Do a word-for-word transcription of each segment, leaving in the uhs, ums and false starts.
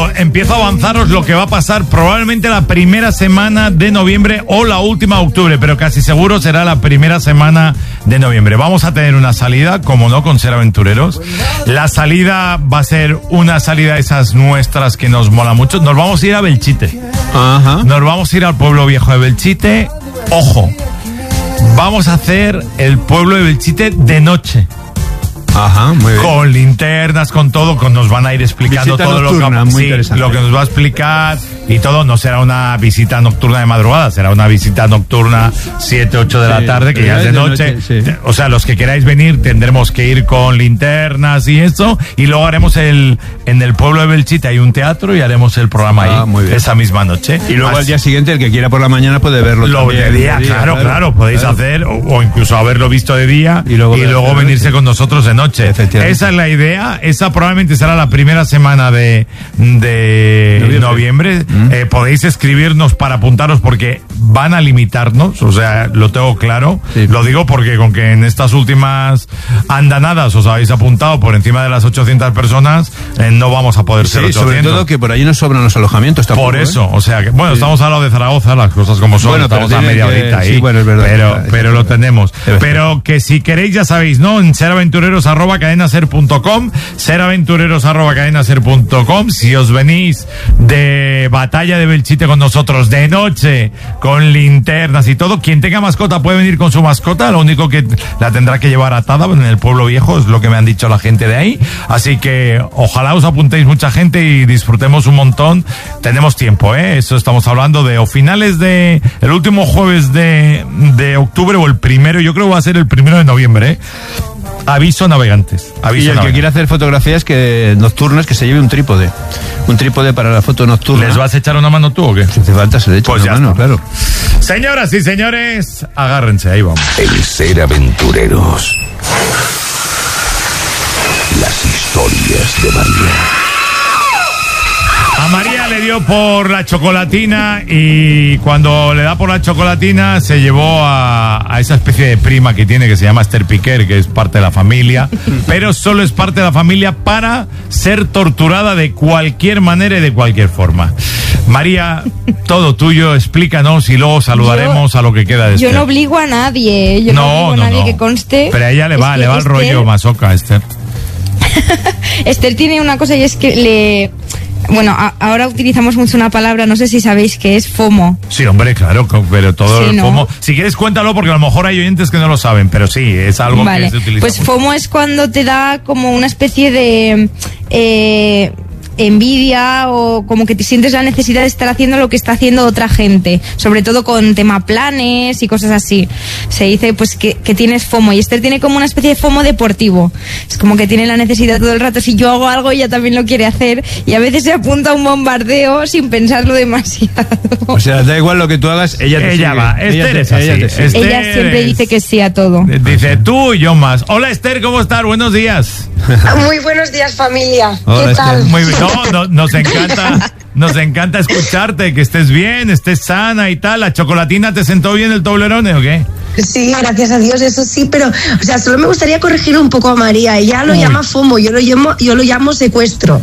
Pero empiezo a avanzaros lo que va a pasar probablemente la primera semana de noviembre o la última de octubre, pero casi seguro será la primera semana de noviembre. Vamos a tener una salida, como no, con Ser Aventureros. La salida va a ser una salida de esas nuestras que nos mola mucho. Nos vamos a ir a Belchite. Ajá. Nos vamos a ir al pueblo viejo de Belchite. Ojo, vamos a hacer el pueblo de Belchite de noche. Ajá, muy bien. Con linternas, con todo, con nos van a ir explicando Visita todo nocturna, lo, que, muy sí, interesante. lo que nos va a explicar y todo. No será una visita nocturna de madrugada, será una visita nocturna siete, ocho de Sí, la tarde, que ya es de, de noche. noche sí. O sea, los que queráis venir tendremos que ir con linternas y eso, y luego haremos el, en el pueblo de Belchite hay un teatro y haremos el programa Ah, ahí muy bien. esa misma noche. Y luego Así, al día siguiente, el que quiera por la mañana puede verlo lo también. de día, claro, claro, podéis claro. hacer, o, o incluso haberlo visto de día Y luego, y luego de venirse noche. con nosotros de noche. Efectivamente. Esa es la idea, esa probablemente será la primera semana de, de Noviembre. noviembre. Mm. Eh, podéis escribirnos para apuntaros porque van a limitarnos, o sea, lo tengo claro. Sí. Lo digo porque con que en estas últimas andanadas os habéis apuntado por encima de las ochocientas personas, eh, no vamos a poder ser Sí, ochocientos. sobre todo que por ahí nos sobran los alojamientos tampoco. Por eso, ¿eh? o sea, que, bueno, Sí. estamos al lado de Zaragoza, las cosas como son, Bueno, pero estamos a tiene media que- horita ahí, sí, bueno, es verdad, pero, es verdad, pero es lo verdad. tenemos. Es verdad. Pero que si queréis, ya sabéis, ¿no? En seraventureros arroba cadenaser punto com, seraventureros arroba cadenaser punto com, si os venís de Batalla de Belchite con nosotros de noche, con linternas y todo, quien tenga mascota puede venir con su mascota, lo único que la tendrá que llevar atada en el pueblo viejo, es lo que me han dicho la gente de ahí, así que ojalá os apuntéis mucha gente y disfrutemos un montón. Tenemos tiempo, ¿eh? Eso estamos hablando de o finales de el último jueves de, de octubre o el primero, yo creo que va a ser el primero de noviembre, ¿eh? Aviso navegantes. Aviso Y el que navegantes. quiera hacer fotografías que nocturnas, que se lleve un trípode. Un trípode para la foto nocturna. ¿Les vas a echar una mano tú o qué? Si hace falta, se le echa Pues una ya mano, está. claro. Señoras y señores, agárrense, ahí vamos. El Ser Aventureros. Las historias de María. A María le dio por la chocolatina y cuando le da por la chocolatina se llevó a, a esa especie de prima que tiene que se llama Esther Piquer, que es parte de la familia, pero solo es parte de la familia para ser torturada de cualquier manera y de cualquier forma. María, todo tuyo, explícanos y luego saludaremos Yo- a lo que queda de Yo Esther. no obligo a nadie, yo no, no, obligo no, a nadie no. que conste. Pero a ella le va, Es le que va el Esther- rollo masoca, Esther. Esther tiene una cosa y es que le... Bueno, a- ahora utilizamos mucho una palabra, no sé si sabéis que es FOMO. Sí, hombre, claro, co- pero todo Sí, el ¿no? FOMO. Si quieres, cuéntalo porque a lo mejor hay oyentes que no lo saben, pero sí, es algo Vale, que se utiliza. pues mucho. FOMO es cuando te da como una especie de eh, envidia o como que te sientes la necesidad de estar haciendo lo que está haciendo otra gente, sobre todo con tema planes y cosas así. Se dice pues que, que tienes FOMO y Esther tiene como una especie de FOMO deportivo. Es como que tiene la necesidad todo el rato, si yo hago algo ella también lo quiere hacer y a veces se apunta a un bombardeo sin pensarlo demasiado. O sea, da igual lo que tú hagas, ella te Ella sigue. va, Esther te- es así, ella te sigue. Esther Ella siempre es- dice que sí a todo. Dice tú y yo más. Hola Esther, ¿cómo estás? Buenos días. Muy buenos días, familia. Hola, ¿Qué tal? Muy bien. No, no, nos encanta, nos encanta escucharte, que estés bien, estés sana y tal. ¿La chocolatina te sentó bien el toblerone o qué? Sí, gracias a Dios, eso sí, pero, o sea, solo me gustaría corregir un poco a María. Ella lo Uy. llama FOMO, yo lo llamo, yo lo llamo secuestro.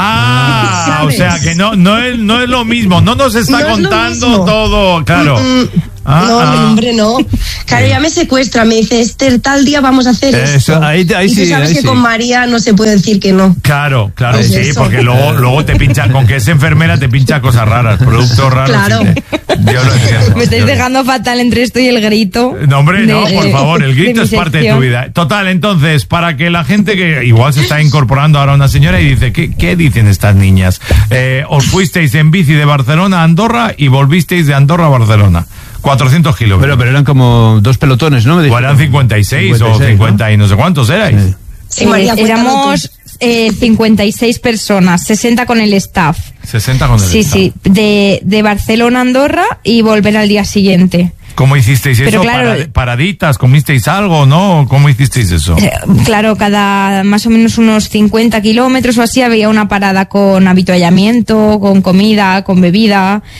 Ah, o ¿Sabes? sea que no, no es, no es lo mismo, no nos está No es lo contando mismo. todo, claro. Mm, mm. Ah, no, ah. hombre, no. Claro, ella me secuestra, me dice, Esther, tal día vamos a hacer Eso, esto. ahí te- ahí y tú sí, sabes ahí que sí. con María no se puede decir que no. Claro, claro, Pues sí, eso. porque luego, luego te pinchan, con que es enfermera te pincha cosas raras, productos raros. Claro. sí te- yo lo entiendo. Me estáis Yo- dejando fatal entre esto y el grito. No, hombre, no, de- por favor, el de grito mi es parte de tu sección. vida. Total, entonces, para que la gente que igual se está incorporando ahora una señora y dice, ¿qué, qué dicen estas niñas? Eh, os fuisteis en bici de Barcelona a Andorra y volvisteis de Andorra a Barcelona. cuatrocientos kilómetros. Pero, pero eran como dos pelotones, ¿no? Me O dijiste. eran cincuenta y seis o cincuenta y seis, cincuenta y no sé cuántos erais. Sí. Sí, Eh, María, cuéntalo éramos tú. eh, cincuenta y seis personas, sesenta con el staff. sesenta con el Sí, Estado. sí, de, de Barcelona a Andorra y volver al día siguiente. ¿Cómo hicisteis Pero eso? claro- Parad- ¿Paraditas? ¿Comisteis algo, no? ¿Cómo hicisteis eso? Eh, Claro, cada más o menos unos cincuenta kilómetros o así había una parada con habituallamiento, con comida, con bebida.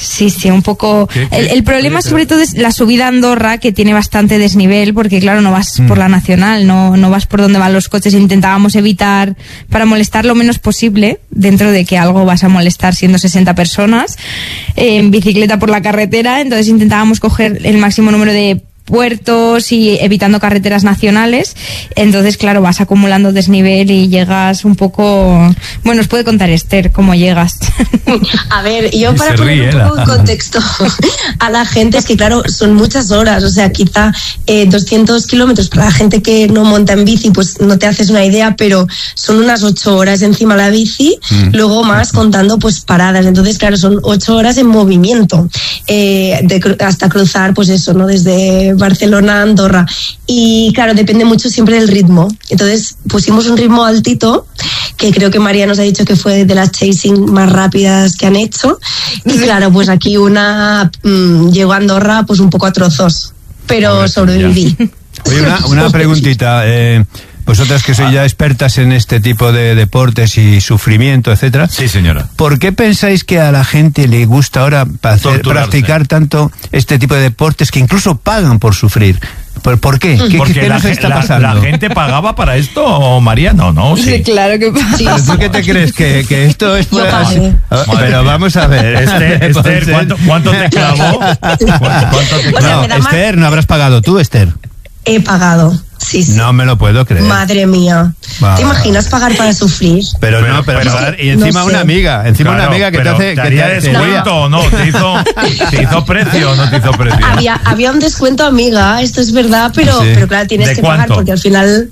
Sí, sí, un poco. ¿Qué, qué? El, el problema Oye, sobre todo es la subida a Andorra, que tiene bastante desnivel, porque claro, no vas mm. por la nacional, no, no vas por donde van los coches. Intentábamos evitar, para molestar lo menos posible, dentro de que algo vas a molestar siendo sesenta personas, eh, en bicicleta por la carretera. Entonces intentábamos coger el máximo número de puertos y evitando carreteras nacionales. Entonces, claro, vas acumulando desnivel y llegas un poco... Bueno, os puede contar Esther cómo llegas. A ver, yo Y para se poner ríe, un poco en contexto a la gente, es que claro, son muchas horas, o sea, quizá eh, doscientos kilómetros para la gente que no monta en bici, pues no te haces una idea, pero son unas ocho horas encima de la bici, mm. luego más contando pues paradas. Entonces, claro, son ocho horas en movimiento, eh, de, hasta cruzar, pues eso, ¿no? Desde Barcelona, Andorra. Y claro, depende mucho siempre del ritmo. Entonces pusimos un ritmo altito, que creo que María nos ha dicho que fue de las chasing más rápidas que han hecho. Y claro, pues aquí una mmm, llegó a Andorra pues un poco a trozos, pero ver, sobreviví. Oye, una, una preguntita. Eh, vosotras que sois ya expertas en este tipo de deportes y sufrimiento, etcétera. Sí, señora. ¿Por qué pensáis que a la gente le gusta ahora hacer, practicar tanto este tipo de deportes que incluso pagan por sufrir? ¿Por, por qué? ¿Qué, Porque ¿qué la, nos está pasando? La, la gente pagaba para esto, ¿o María? No, no, sí. Sí, claro que pasa. ¿Pero tú qué te crees? ¿Que, que esto es por así? Pero vamos a ver. Esther, Esther ¿cuánto, ¿cuánto te clavó? ¿Cuánto, cuánto te clavó? No, Esther, ¿no habrás pagado tú, Esther? He pagado. Sí, sí. No me lo puedo creer. Madre mía. Va. ¿Te imaginas pagar para sufrir? Pero, pero no, pero, pero pagar, y encima no sé. una amiga, encima claro, una amiga que te hace... ¿Te haría que te, descuento o no? ¿Te hizo, ¿Te hizo precio o no te hizo precio? Había, había un descuento, amiga, esto es verdad, pero, sí. pero claro, tienes que cuánto? pagar porque al final...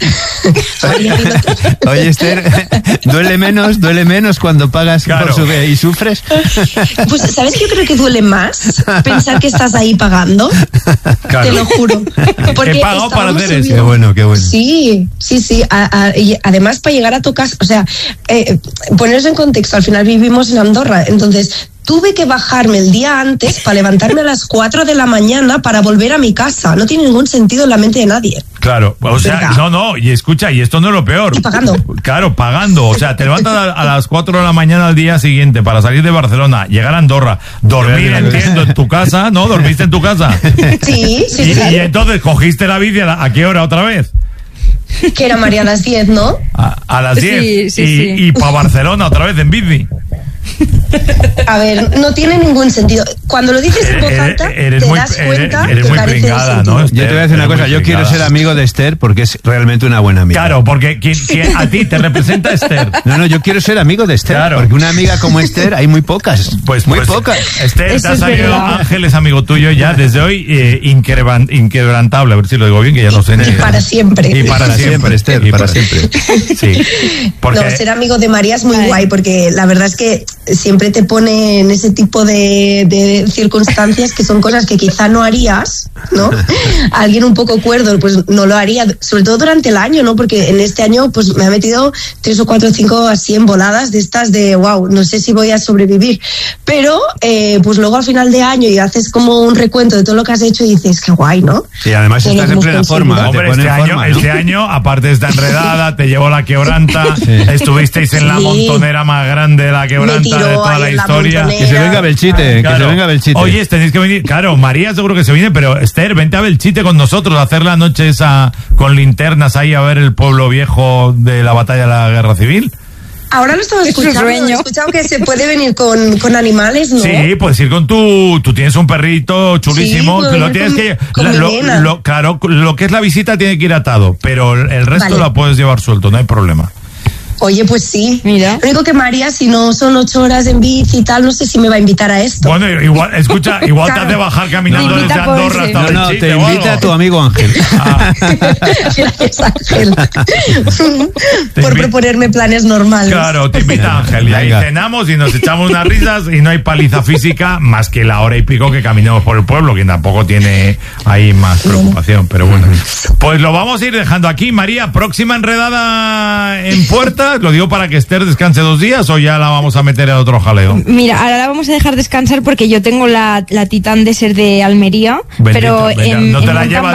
Oye, Esther, ¿duele menos, duele menos cuando pagas claro. por su, y sufres? Pues, ¿sabes qué? Yo creo que duele más pensar que estás ahí pagando. Claro. Te lo juro. Porque he pagado para hacer eso. Qué bueno, qué bueno. Sí, sí, sí. A, a, y además, para llegar a tu casa, o sea, eh, poneros en contexto, al final vivimos en Andorra, entonces... Tuve que bajarme el día antes para levantarme a las cuatro de la mañana para volver a mi casa. No tiene ningún sentido en la mente de nadie. Claro, o sea, ¿verdad? no, no, y escucha, y esto no es lo peor. Y pagando. Claro, pagando. O sea, te levantas a, a las cuatro de la mañana al día siguiente para salir de Barcelona, llegar a Andorra, dormir, entiendo, en tu casa, ¿no? ¿Dormiste en tu casa? Sí, sí, y, sí. Y entonces cogiste la bici, ¿a, a qué hora otra vez? Que era María a las diez, ¿no? A, a las diez. Sí, sí, y, sí. y para Barcelona otra vez en bici. A ver, no tiene ningún sentido. Cuando lo dices en voz alta, eres te muy, das cuenta eres, eres que muy carece pringada, de ¿no? Esther, yo te voy a decir una cosa, yo quiero ser amigo de Esther porque es realmente una buena amiga. Claro, porque ¿quién, quién, a ti te representa Esther. No, no, yo quiero ser amigo de Esther, claro. Porque una amiga como Esther hay muy pocas. Pues muy pues, pocas. Esther, Eso te ha es salido verdad. Ángel, es amigo tuyo ya desde hoy, eh, inquebran- inquebrantable, a ver si lo digo bien, que ya no sé. Y para siempre. Y para, para siempre, siempre, Esther, y para, para siempre. Sí. Porque... No, ser amigo de María es muy Vale. guay porque la verdad es que siempre te pone en ese tipo de, de circunstancias que son cosas que quizá no harías, ¿no? Alguien un poco cuerdo pues no lo haría, sobre todo durante el año, ¿no? Porque en este año pues me ha metido tres o cuatro o cinco así en voladas de estas de wow, no sé si voy a sobrevivir, pero eh, pues luego al final de año y haces como un recuento de todo lo que has hecho y dices qué guay, ¿no? Sí, además Que estás lo en hemos plena conseguido. forma. Hombre, te pone este, en año, forma, ¿no? este año, aparte de esta enredada, te llevó la quebranta, sí. Estuvisteis en la Sí. montonera más grande de la quebranta tiró de toda ahí la en la historia. montonera. Que se venga Belchite, Claro. que se venga Belchite. Oye, tenéis que venir. Claro, María seguro que se viene, pero Esther, vente a Belchite con nosotros a hacer la noche esa con linternas ahí a ver el pueblo viejo de la batalla de la Guerra Civil. Ahora lo estaba Es su escuchando, he sueño. escuchado que se puede venir con, con animales, ¿no? Sí, puedes ir con tu... Tú tienes un perrito chulísimo, Sí, que lo con- tienes con- que... con la- mi lo, nena. lo- claro, lo que es la visita tiene que ir atado, pero el resto Vale. la puedes llevar suelto, no hay problema. Oye, pues sí. Mira. Lo único que María, si no son ocho horas en bici y tal, no sé si me va a invitar a esto. Bueno, igual, escucha, igual te Claro. has de bajar caminando Te invita desde por Andorra ese. hasta No, no, Belchite te o algo. invita a tu amigo Ángel. Ah, Gracias, Ángel. Te Por invi- proponerme planes normales. claro, te invita Ángel y ahí Venga. cenamos y nos echamos unas risas y no hay paliza física más que la hora y pico que caminamos por el pueblo, que tampoco tiene ahí más preocupación, pero bueno. Pues lo vamos a ir dejando aquí. María, próxima enredada en puertas, lo digo para que Esther descanse dos días o ya la vamos a meter en otro jaleo. Mira, ahora la vamos a dejar descansar porque yo tengo la, la Titán Desert de Almería, Bendito, pero venga, en, no te en la mountain llevas